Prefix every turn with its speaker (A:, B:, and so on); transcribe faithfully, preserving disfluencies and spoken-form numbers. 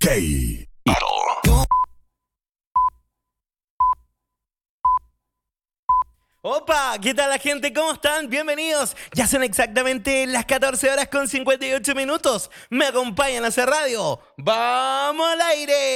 A: K.
B: Opa, ¿qué tal la gente? ¿Cómo están? Bienvenidos. Ya son exactamente las catorce horas con cincuenta y ocho minutos. Me acompañan a hacer radio. ¡Vamos al aire!